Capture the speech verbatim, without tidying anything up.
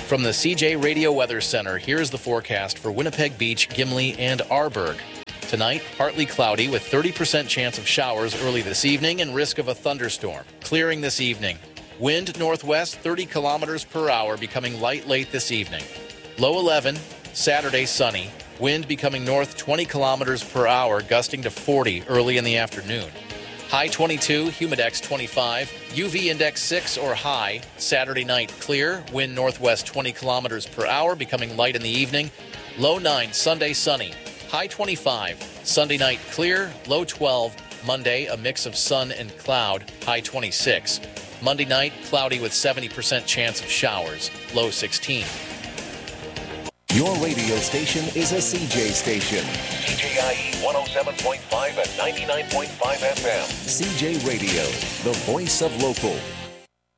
From the C J Radio Weather Center, here's the forecast for Winnipeg Beach, Gimli, and Arborg. Tonight, partly cloudy with thirty percent chance of showers early this evening and risk of a thunderstorm. Clearing this evening. Wind northwest thirty kilometers per hour, becoming light late this evening. Low eleven, Saturday sunny. Wind becoming north twenty kilometers per hour, gusting to forty early in the afternoon. High twenty-two, humidex twenty-five, U V index six or high. Saturday night clear, wind northwest twenty kilometers per hour, becoming light in the evening. Low nine, Sunday sunny. High twenty-five, Sunday night clear, low twelve. Monday, a mix of sun and cloud, high twenty-six. Monday night, cloudy with seventy percent chance of showers, low sixteen. Your radio station is a C J station. C J I E one oh seven point five and ninety-nine point five F M. C J Radio, the voice of local.